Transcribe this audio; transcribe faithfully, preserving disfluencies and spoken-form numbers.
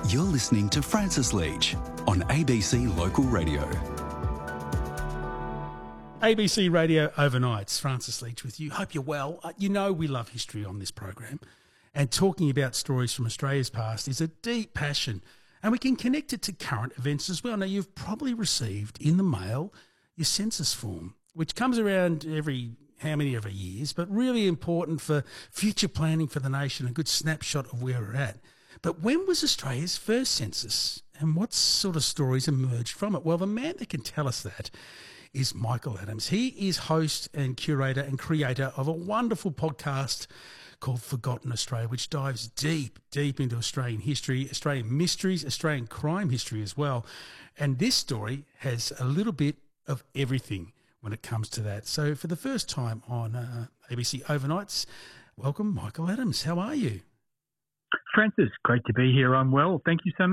You're listening to Francis Leach on A B C Local Radio. A B C Radio Overnights, Francis Leach with you. Hope you're well. Uh, you know we love history on this program, and talking about stories from Australia's past is a deep passion, and we can connect it to current events as well. Now, you've probably received in the mail your census form, which comes around every how many ever years, but really important for future planning for the nation, a good snapshot of where we're at. But when was Australia's first census, and what sort of stories emerged from it? Well, the man that can tell us that is Michael Adams. He is host and curator and creator of a wonderful podcast called Forgotten Australia, which dives deep, deep into Australian history, Australian mysteries, Australian crime history as well. And this story has a little bit of everything when it comes to that. So for the first time on uh, A B C Overnights, welcome Michael Adams. How are you? Francis, great to be here. I'm well. Thank you so much.